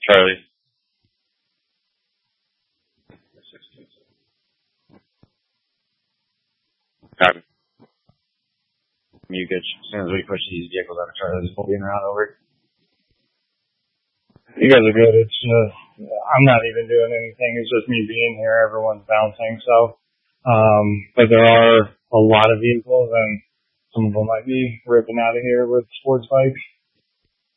Charlie. Copy. Mukic. As soon as we push these vehicles out of Charlie, we'll be in around over. You guys are good. It's I'm not even doing anything. It's just me being here. Everyone's bouncing. So, but there are a lot of vehicles, and some of them might be ripping out of here with sports bikes.